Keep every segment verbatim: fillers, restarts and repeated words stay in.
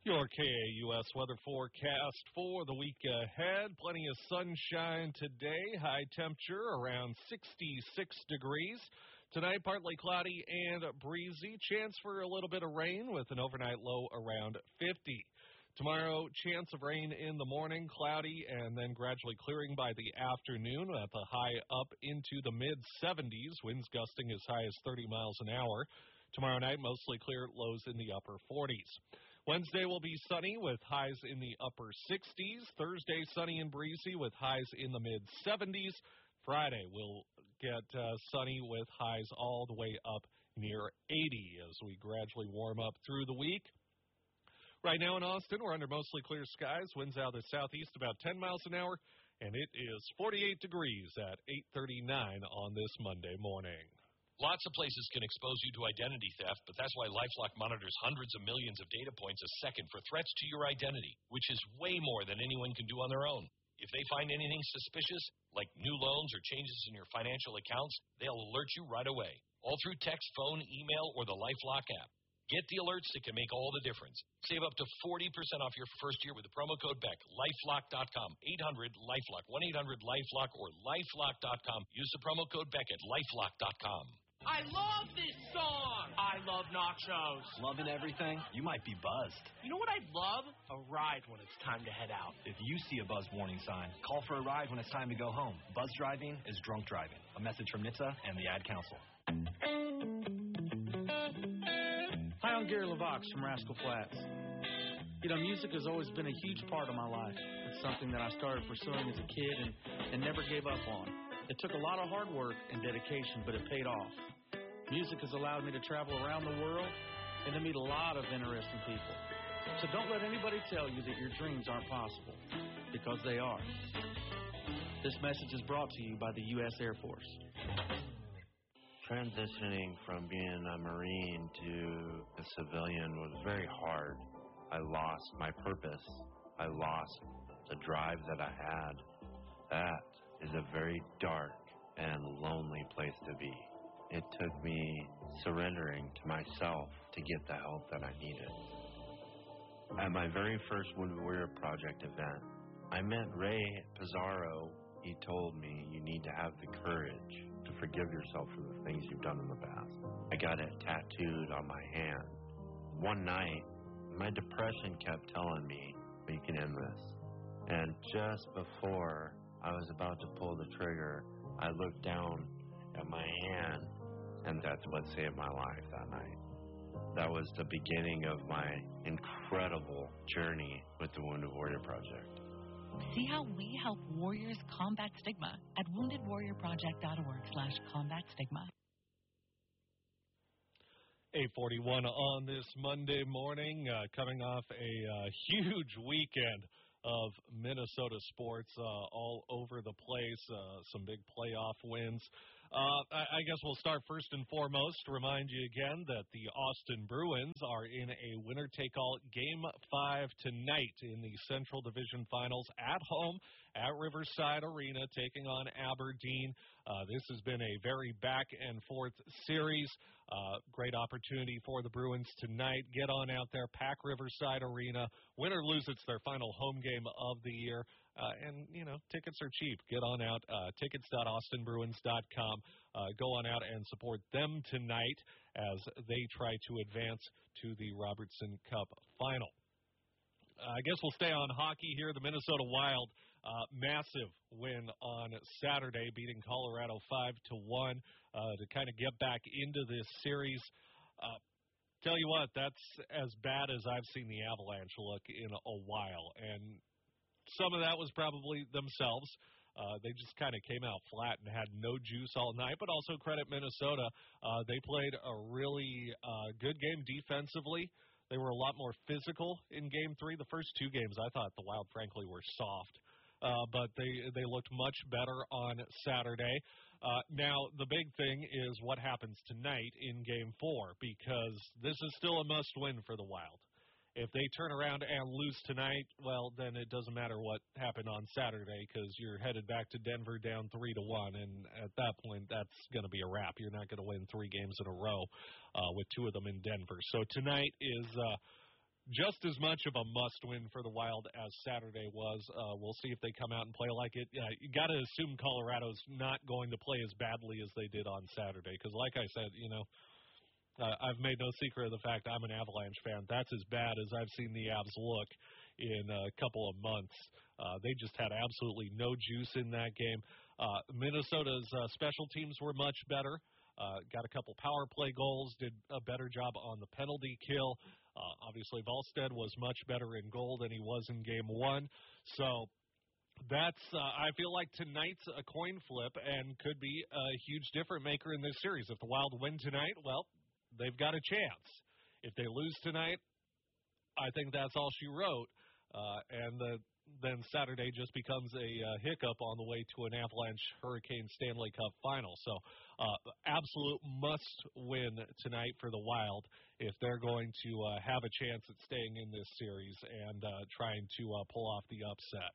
Your K A U S weather forecast for the week ahead. Plenty of sunshine today. High temperature around sixty-six degrees. Tonight, partly cloudy and breezy. Chance for a little bit of rain with an overnight low around fifty. Tomorrow, chance of rain in the morning, cloudy, and then gradually clearing by the afternoon at the high up into the mid seventies. Winds gusting as high as thirty miles an hour. Tomorrow night, mostly clear, lows in the upper forties. Wednesday will be sunny with highs in the upper sixties. Thursday, sunny and breezy with highs in the mid seventies. Friday, we'll get uh, sunny with highs all the way up near eighty as we gradually warm up through the week. Right now in Austin, we're under mostly clear skies. Winds out of the southeast about ten miles an hour, and it is forty-eight degrees at eight thirty-nine on this Monday morning. Lots of places can expose you to identity theft, but that's why LifeLock monitors hundreds of millions of data points a second for threats to your identity, which is way more than anyone can do on their own. If they find anything suspicious, like new loans or changes in your financial accounts, they'll alert you right away, all through text, phone, email, or the LifeLock app. Get the alerts that can make all the difference. Save up to forty percent off your first year with the promo code Beck. LifeLock dot com, eight hundred LifeLock, one eight hundred LifeLock, or LifeLock dot com. Use the promo code Beck at LifeLock dot com. I love this song. I love nachos. Loving everything? You might be buzzed. You know what I'd love? A ride when it's time to head out. If you see a buzz warning sign, call for a ride when it's time to go home. Buzz driving is drunk driving. A message from N H T S A and the Ad Council. Hi, I'm Gary LaVox from Rascal Flatts. You know, music has always been a huge part of my life. It's something that I started pursuing as a kid and, and never gave up on. It took a lot of hard work and dedication, but it paid off. Music has allowed me to travel around the world and to meet a lot of interesting people. So don't let anybody tell you that your dreams aren't possible, because they are. This message is brought to you by the U S Air Force. Transitioning from being a Marine to a civilian was very hard. I lost my purpose. I lost the drive that I had. That is a very dark and lonely place to be. It took me surrendering to myself to get the help that I needed. At my very first Wounded Warrior Project event, I met Ray Pizarro. He told me you need to have the courage to forgive yourself for the things you've done in the past. I got it tattooed on my hand. One night, my depression kept telling me, you can end this. And just before I was about to pull the trigger, I looked down at my hand, and that's what saved my life that night. That was the beginning of my incredible journey with the Wounded Warrior Project. See how we help warriors combat stigma at wounded warrior project dot org slash combat stigma. eight forty-one on this Monday morning, uh, coming off a uh, huge weekend of Minnesota sports uh, all over the place, uh, some big playoff wins. Uh, I, I guess we'll start first and foremost to remind you again that the Austin Bruins are in a winner-take-all Game five tonight in the Central Division Finals at home at Riverside Arena, taking on Aberdeen. Uh, this has been a very back-and-forth series. Uh, great opportunity for the Bruins tonight. Get on out there, pack Riverside Arena. Win or lose, it's their final home game of the year, uh, and you know, tickets are cheap. Get on out, uh, tickets dot austin bruins dot com. Uh, go on out and support them tonight as they try to advance to the Robertson Cup final. Uh, I guess we'll stay on hockey here. The Minnesota Wild, uh, massive win on Saturday, beating Colorado five to one uh, to kind of get back into this series. Uh, Tell you what, that's as bad as I've seen the Avalanche look in a while, and some of that was probably themselves. Uh, they just kind of came out flat and had no juice all night, but also credit Minnesota. Uh, they played a really uh, good game defensively. They were a lot more physical in Game three. The first two games, I thought the Wild, frankly, were soft. Uh, but they they looked much better on Saturday. Uh, now, the big thing is what happens tonight in Game four, because this is still a must-win for the Wild. If they turn around and lose tonight, well, then it doesn't matter what happened on Saturday, because you're headed back to Denver down three to one, and at that point, that's going to be a wrap. You're not going to win three games in a row uh, with two of them in Denver. So tonight is... Uh, just as much of a must-win for the Wild as Saturday was. Uh, we'll see if they come out and play like it. Uh, you got to assume Colorado's not going to play as badly as they did on Saturday because, like I said, you know, uh, I've made no secret of the fact I'm an Avalanche fan. That's as bad as I've seen the Avs look in a couple of months. Uh, they just had absolutely no juice in that game. Uh, Minnesota's uh, special teams were much better. Uh, got a couple power play goals, did a better job on the penalty kill. Uh, obviously, Volstead was much better in goal than he was in game one. So that's, uh, I feel like tonight's a coin flip and could be a huge difference maker in this series. If the Wild win tonight, well, they've got a chance. If they lose tonight, I think that's all she wrote. Uh, and the then Saturday just becomes a uh, hiccup on the way to an Avalanche Hurricane Stanley Cup final. So uh, absolute must-win tonight for the Wild if they're going to uh, have a chance at staying in this series and uh, trying to uh, pull off the upset.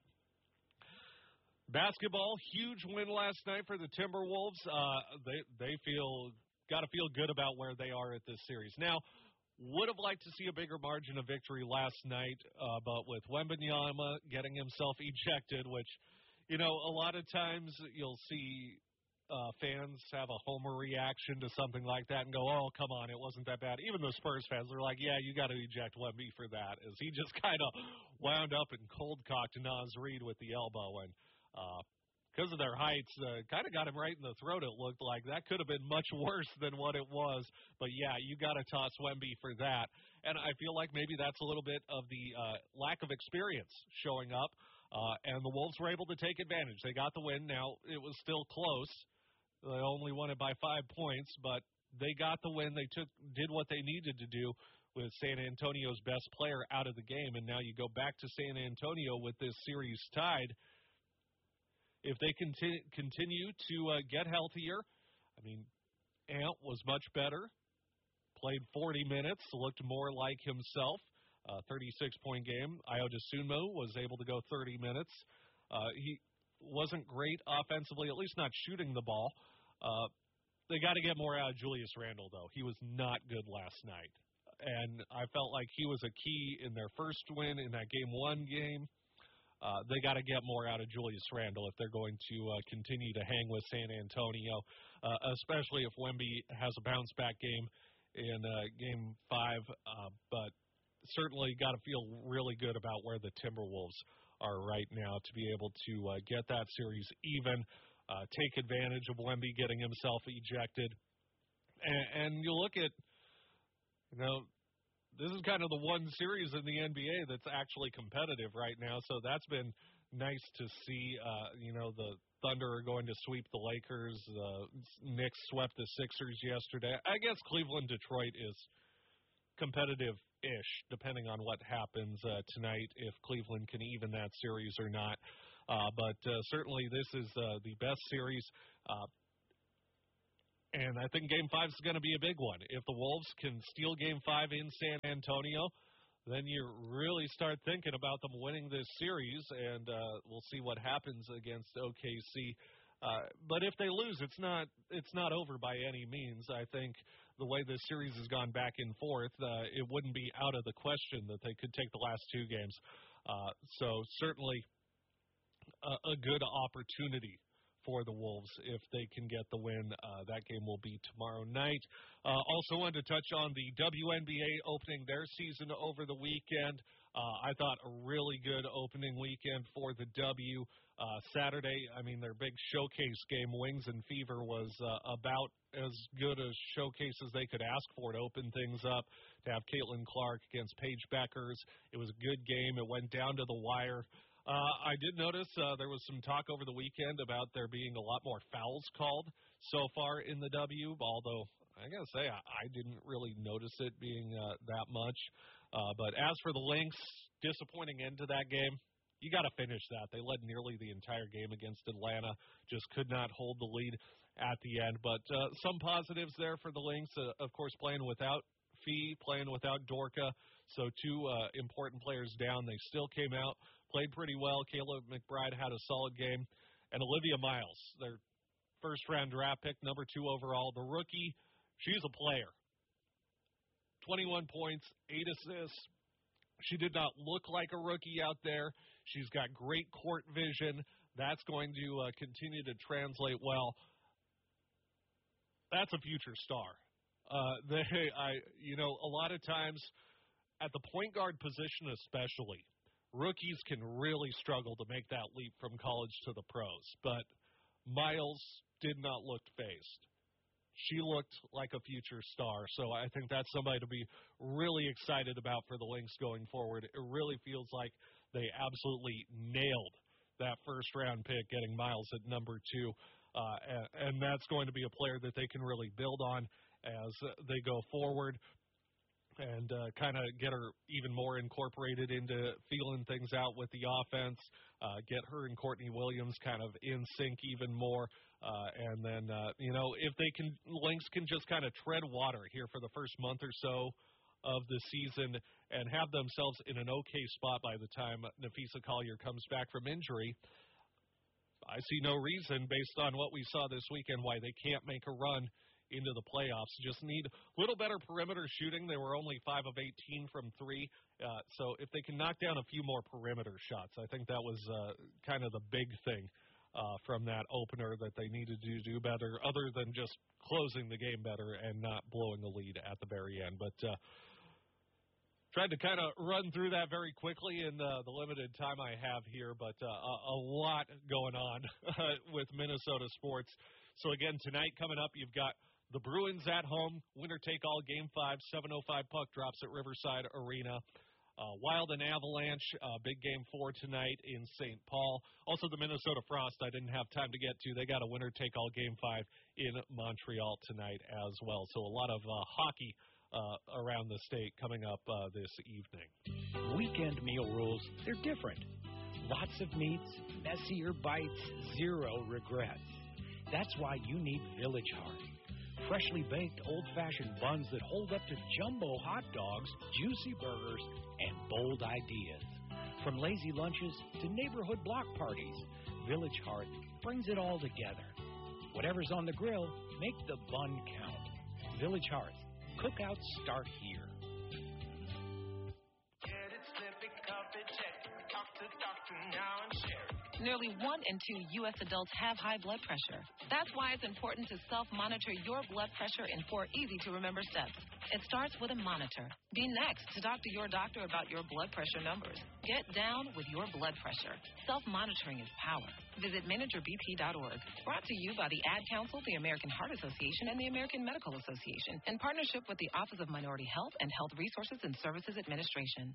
Basketball, huge win last night for the Timberwolves. Uh, they they feel got to feel good about where they are at this series. Now, would have liked to see a bigger margin of victory last night, uh, but with Wembanyama getting himself ejected, which, you know, a lot of times you'll see uh, fans have a homer reaction to something like that and go, oh, come on, it wasn't that bad. Even the Spurs fans are like, yeah, you got to eject Wemby for that, as he just kind of wound up and cold-cocked Naz Reid with the elbow, and uh, because of their heights, uh, kind of got him right in the throat, it looked like. That could have been much worse than what it was. But, yeah, you got to toss Wemby for that. And I feel like maybe that's a little bit of the uh, lack of experience showing up. Uh, and the Wolves were able to take advantage. They got the win. Now, it was still close. They only won it by five points. But they got the win. They took did what they needed to do with San Antonio's best player out of the game. And now you go back to San Antonio with this series tied. If they continue, continue to uh, get healthier, I mean, Ant was much better, played forty minutes, looked more like himself, uh, thirty-six point game. Ayo Dosunmu was able to go thirty minutes. Uh, he wasn't great offensively, at least not shooting the ball. Uh, they got to get more out of Julius Randle, though. He was not good last night. And I felt like he was a key in their first win in that game one game. Uh, they got to get more out of Julius Randle if they're going to uh, continue to hang with San Antonio, uh, especially if Wemby has a bounce-back game in uh, Game five. Uh, but certainly got to feel really good about where the Timberwolves are right now to be able to uh, get that series even, uh, take advantage of Wemby getting himself ejected. And, and you look at, you know, this is kind of the one series in the N B A that's actually competitive right now, so that's been nice to see. Uh, you know, the Thunder are going to sweep the Lakers. The Knicks swept the Sixers yesterday. I guess Cleveland-Detroit is competitive-ish, depending on what happens uh, tonight, if Cleveland can even that series or not. Uh, but uh, certainly this is uh, the best series. Uh, And I think Game five is going to be a big one. If the Wolves can steal Game five in San Antonio, then you really start thinking about them winning this series, and uh, we'll see what happens against O K C. Uh, but if they lose, it's not it's not over by any means. I think the way this series has gone back and forth, uh, it wouldn't be out of the question that they could take the last two games. Uh, so certainly a, a good opportunity for the Wolves if they can get the win. Uh, that game will be tomorrow night. Uh, also wanted to touch on the W N B A opening their season over the weekend. Uh, I thought a really good opening weekend for the W. Uh, Saturday, I mean, their big showcase game, Wings and Fever, was uh, about as good a showcase as they could ask for to open things up, to have Caitlin Clark against Paige Beckers. It was a good game. It went down to the wire. Uh, I did notice uh, there was some talk over the weekend about there being a lot more fouls called so far in the W, although I got to say I, I didn't really notice it being uh, that much. Uh, but as for the Lynx, disappointing end to that game. You got to finish that. They led nearly the entire game against Atlanta, just could not hold the lead at the end. But uh, some positives there for the Lynx, uh, of course, playing without Fee, playing without Dorka, so two uh, important players down. They still came out, played pretty well. Kayla McBride had a solid game. And Olivia Miles, their first-round draft pick, number two overall, the rookie, she's a player. twenty-one points, eight assists, She did not look like a rookie out there. She's got great court vision. That's going to uh, continue to translate well. That's a future star. Uh, they, I, you know, a lot of times at the point guard position especially, rookies can really struggle to make that leap from college to the pros. But Miles did not look phased. She looked like a future star. So I think that's somebody to be really excited about for the Lynx going forward. It really feels like they absolutely nailed that first-round pick, getting Miles at number two. Uh, and, and that's going to be a player that they can really build on as they go forward and uh, kind of get her even more incorporated into feeling things out with the offense, uh, get her and Courtney Williams kind of in sync even more. Uh, and then, uh, you know, if they can, Lynx can just kind of tread water here for the first month or so of the season and have themselves in an okay spot by the time Napheesa Collier comes back from injury, I see no reason, based on what we saw this weekend, why they can't make a run into the playoffs. Just need a little better perimeter shooting. They were only five of eighteen from three. Uh, so if they can knock down a few more perimeter shots, I think that was uh, kind of the big thing uh, from that opener that they needed to do better, other than just closing the game better and not blowing the lead at the very end. But uh, tried to kind of run through that very quickly in uh, the limited time I have here, but uh, a, a lot going on with Minnesota sports. So, again, tonight coming up, you've got the Bruins at home, winner-take-all game five, seven oh five puck drops at Riverside Arena. Uh, Wild and Avalanche, uh, big game four tonight in Saint Paul. Also, the Minnesota Frost, I didn't have time to get to. They got a winner-take-all game five in Montreal tonight as well. So a lot of uh, hockey uh, around the state coming up uh, this evening. Weekend meal rules, they're different. Lots of meats, messier bites, zero regrets. That's why you need Village Heart. Freshly baked, old-fashioned buns that hold up to jumbo hot dogs, juicy burgers, and bold ideas. From lazy lunches to neighborhood block parties, Village Heart brings it all together. Whatever's on the grill, make the bun count. Village Heart. Cookouts start here. Get it, slip it, cup it, check it. Talk to the doctor now and share it. Nearly one in two U S adults have high blood pressure. That's why it's important to self-monitor your blood pressure in four easy-to-remember steps. It starts with a monitor. Be next to talk to your doctor about your blood pressure numbers. Get down with your blood pressure. Self-monitoring is power. Visit manager b p dot org. Brought to you by the Ad Council, the American Heart Association, and the American Medical Association, in partnership with the Office of Minority Health and Health Resources and Services Administration.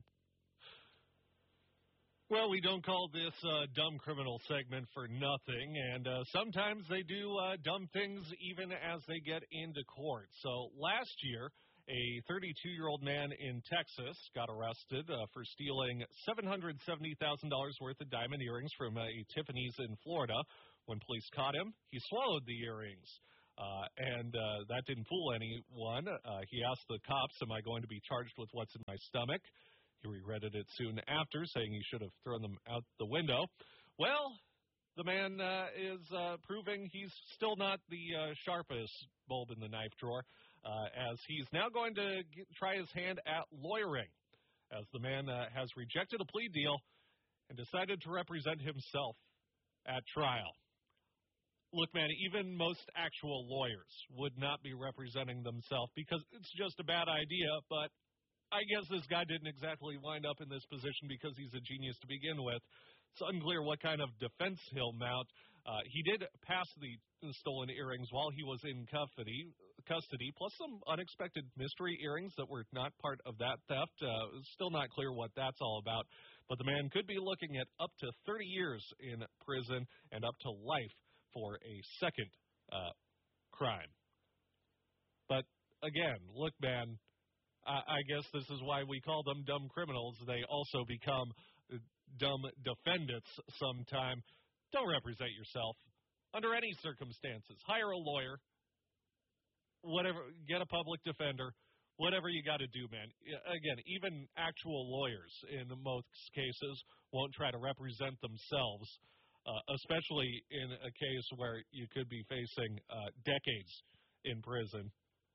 Well, we don't call this uh, dumb criminal segment for nothing, and uh, sometimes they do uh, dumb things even as they get into court. So last year, a thirty-two-year-old man in Texas got arrested uh, for stealing seven hundred seventy thousand dollars worth of diamond earrings from uh, a Tiffany's in Florida. When police caught him, he swallowed the earrings, uh, and uh, that didn't fool anyone. Uh, he asked the cops, am I going to be charged with what's in my stomach? He regretted it soon after, saying he should have thrown them out the window. Well, the man uh, is uh, proving he's still not the uh, sharpest bulb in the knife drawer, uh, as he's now going to get, try his hand at lawyering, as the man uh, has rejected a plea deal and decided to represent himself at trial. Look, man, even most actual lawyers would not be representing themselves because it's just a bad idea, but I guess this guy didn't exactly wind up in this position because he's a genius to begin with. It's unclear what kind of defense he'll mount. Uh, he did pass the stolen earrings while he was in custody, custody, plus some unexpected mystery earrings that were not part of that theft. Uh, still not clear what that's all about. But the man could be looking at up to thirty years in prison and up to life for a second uh, crime. But again, look, man, I guess this is why we call them dumb criminals. They also become dumb defendants sometime. Don't represent yourself under any circumstances. Hire a lawyer, whatever, get a public defender, whatever you got to do, man. Again, even actual lawyers in most cases won't try to represent themselves, uh, especially in a case where you could be facing uh, decades in prison.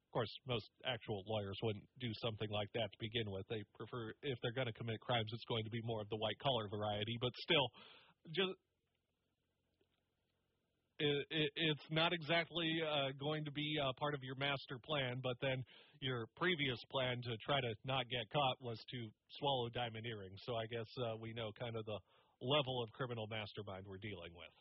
Of course, most actual lawyers wouldn't do something like that to begin with. They prefer, if they're going to commit crimes, it's going to be more of the white-collar variety. But still, just it, it, it's not exactly uh, going to be uh, part of your master plan, but then your previous plan to try to not get caught was to swallow diamond earrings. So I guess uh, we know kind of the level of criminal mastermind we're dealing with.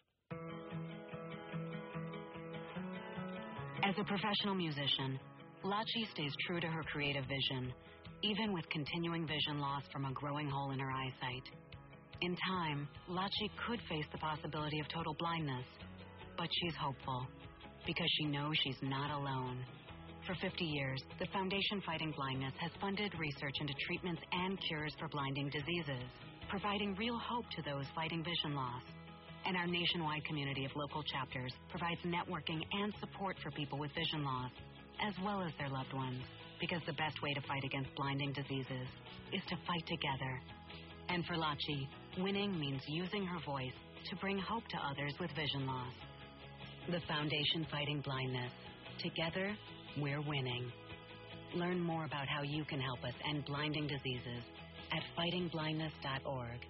As a professional musician, Lachi stays true to her creative vision, even with continuing vision loss from a growing hole in her eyesight. In time, Lachi could face the possibility of total blindness, but she's hopeful because she knows she's not alone. For fifty years, the Foundation Fighting Blindness has funded research into treatments and cures for blinding diseases, providing real hope to those fighting vision loss. And our nationwide community of local chapters provides networking and support for people with vision loss, as well as their loved ones, because the best way to fight against blinding diseases is to fight together. And for Lachi, winning means using her voice to bring hope to others with vision loss. The Foundation Fighting Blindness. Together, we're winning. Learn more about how you can help us end blinding diseases at fighting blindness dot org.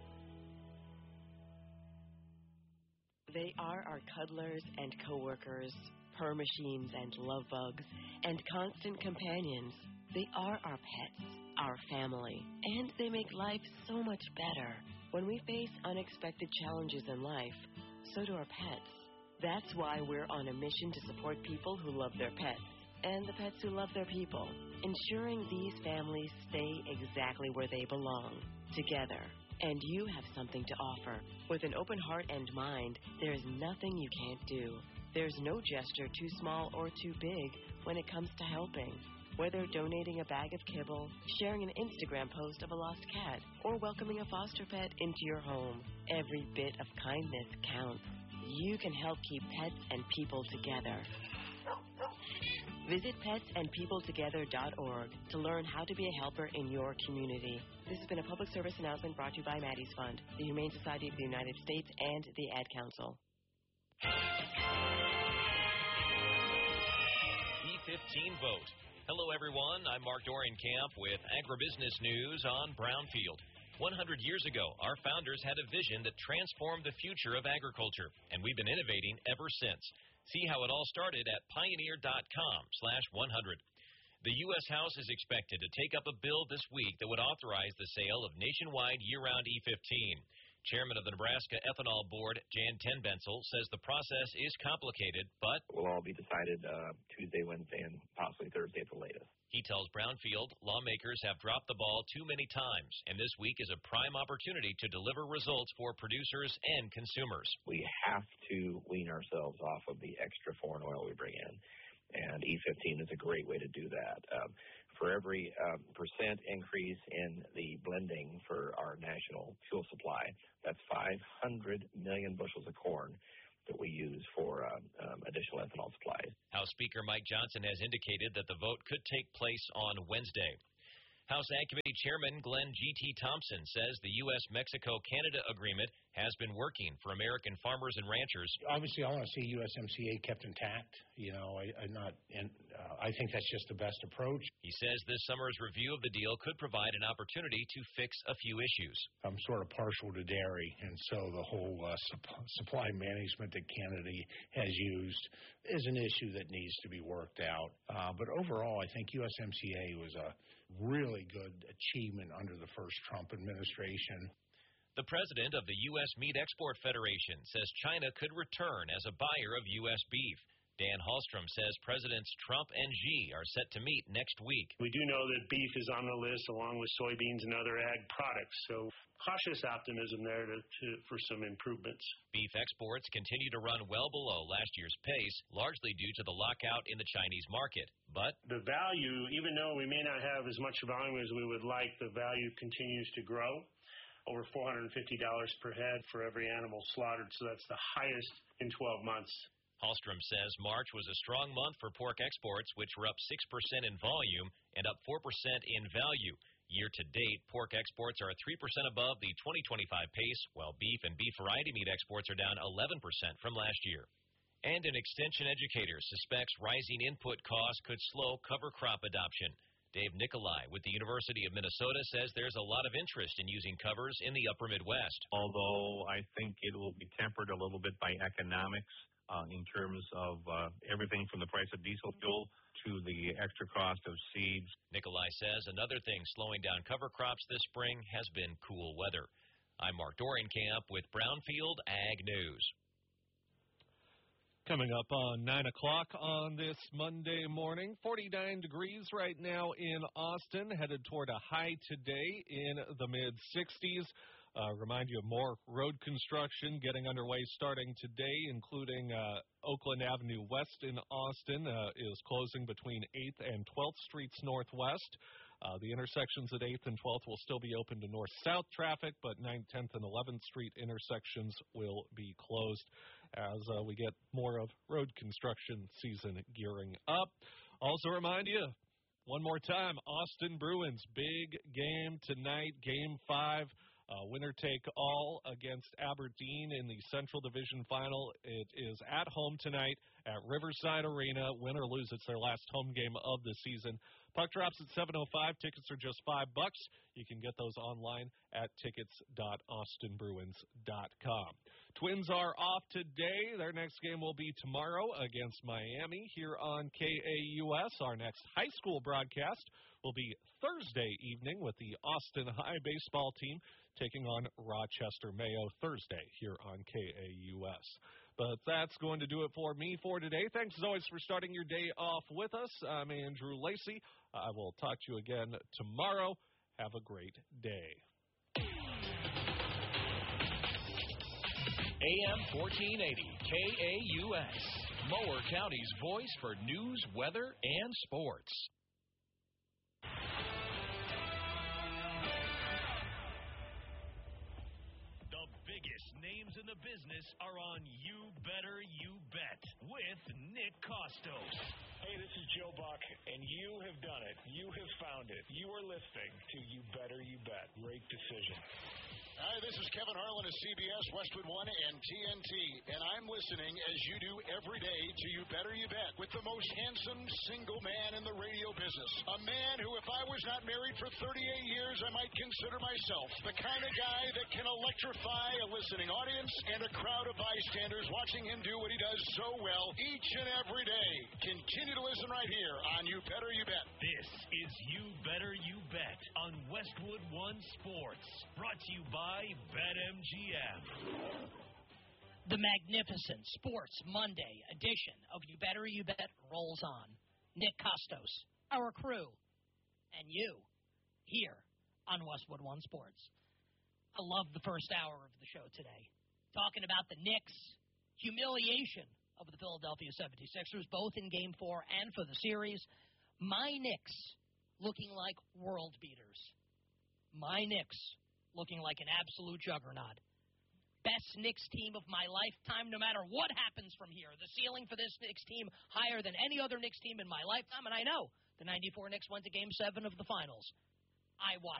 They are our cuddlers and coworkers, purr machines and love bugs, and constant companions. They are our pets, our family, and they make life so much better. When we face unexpected challenges in life, so do our pets. That's why we're on a mission to support people who love their pets and the pets who love their people, ensuring these families stay exactly where they belong, together. And you have something to offer. With an open heart and mind, there is nothing you can't do. There's no gesture too small or too big when it comes to helping. Whether donating a bag of kibble, sharing an Instagram post of a lost cat, or welcoming a foster pet into your home, every bit of kindness counts. You can help keep pets and people together. Visit pets and people together dot org to learn how to be a helper in your community. This has been a public service announcement brought to you by Maddie's Fund, the Humane Society of the United States, and the Ad Council. E fifteen vote. Hello, everyone. I'm Mark Dorian-Camp with Agribusiness News on Brownfield. one hundred years ago, our founders had a vision that transformed the future of agriculture, and we've been innovating ever since. See how it all started at pioneer dot com slash one hundred. The U S House is expected to take up a bill this week that would authorize the sale of nationwide year-round E fifteen. Chairman of the Nebraska Ethanol Board, Jan Tenbensel, says the process is complicated, but it will all be decided uh, Tuesday, Wednesday, and possibly Thursday at the latest. He tells Brownfield lawmakers have dropped the ball too many times, and this week is a prime opportunity to deliver results for producers and consumers. We have to wean ourselves off of the extra foreign oil we bring in, and E fifteen is a great way to do that. Um, for every um, percent increase in the blending for our national fuel supply, that's five hundred million bushels of corn that we use for um, um, additional ethanol supplies. House Speaker Mike Johnson has indicated that the vote could take place on Wednesday. House Ag Committee Chairman Glenn G T Thompson says the U S Mexico Canada agreement has been working for American farmers and ranchers. Obviously, I want to see U S M C A kept intact. You know, I, I'm not, and uh, I think that's just the best approach. He says this summer's review of the deal could provide an opportunity to fix a few issues. I'm sort of partial to dairy, and so the whole uh, sup- supply management that Canada has used is an issue that needs to be worked out. Uh, but overall, I think U S M C A was a really good achievement under the first Trump administration. The president of the U S Meat Export Federation says China could return as a buyer of U S beef. Dan Hallstrom says Presidents Trump and Xi are set to meet next week. We do know that beef is on the list along with soybeans and other ag products, so cautious optimism there to, to, for some improvements. Beef exports continue to run well below last year's pace, largely due to the lockout in the Chinese market. But the value, even though we may not have as much volume as we would like, the value continues to grow. Over four hundred fifty dollars per head for every animal slaughtered, so that's the highest in twelve months. Hallstrom says March was a strong month for pork exports, which were up six percent in volume and up four percent in value. Year-to-date, pork exports are three percent above the twenty twenty-five pace, while beef and beef variety meat exports are down eleven percent from last year. And an extension educator suspects rising input costs could slow cover crop adoption. Dave Nicolai with the University of Minnesota says there's a lot of interest in using covers in the upper Midwest. Although I think it will be tempered a little bit by economics uh, in terms of uh, everything from the price of diesel fuel to the extra cost of seeds. Nicolai says another thing slowing down cover crops this spring has been cool weather. I'm Mark Dorenkamp with Brownfield Ag News. Coming up on nine o'clock on this Monday morning, forty-nine degrees right now in Austin, headed toward a high today in the mid-sixties. Uh, remind you of more road construction getting underway starting today, including uh, Oakland Avenue West in Austin uh, is closing between eighth and twelfth Streets Northwest. Uh, the intersections at eighth and twelfth will still be open to north-south traffic, but ninth, tenth, and eleventh Street intersections will be closed as uh, we get more of road construction season gearing up. Also remind you, one more time, Austin Bruins, big game tonight, game five. Uh, winner take all against Aberdeen in the Central Division Final. It is at home tonight at Riverside Arena. Win or lose, it's their last home game of the season. Puck drops at seven oh five. Tickets are just five bucks. You can get those online at tickets dot austin bruins dot com. Twins are off today. Their next game will be tomorrow against Miami here on K A U S. Our next high school broadcast will be Thursday evening with the Austin High baseball team taking on Rochester Mayo Thursday here on K A U S. But that's going to do it for me for today. Thanks as always for starting your day off with us. I'm Andrew Lacey. I will talk to you again tomorrow. Have a great day. A M fourteen eighty K A U S, Mower County's voice for news, weather, and sports. The biggest names in the business are on You Better You Bet with Nick Costos. Hey, this is Joe Buck, and you have done it. You have found it. You are listening to You Better You Bet. Great decision. Hi, this is Kevin Harlan of C B S, Westwood One, and T N T, and I'm listening, as you do every day, to You Better You Bet with the most handsome single man in the radio business. A man who, if I was not married for thirty-eight years, I might consider myself the kind of guy that can electrify a listening audience and a crowd of bystanders watching him do what he does so well each and every day. Continue to listen right here on You Better You Bet. This is You Better You Bet on Westwood One Sports, brought to you by BetMGM. The magnificent Sports Monday edition of You Better You Bet rolls on. Nick Costos, our crew, and you here on Westwood One Sports. I love the first hour of the show today, talking about the Knicks' humiliation of the Philadelphia seventy-sixers, both in Game four and for the series. My Knicks looking like world beaters. My Knicks looking like an absolute juggernaut. Best Knicks team of my lifetime, no matter what happens from here. The ceiling for this Knicks team higher than any other Knicks team in my lifetime, and I know the ninety-four Knicks went to Game seven of the Finals. I watched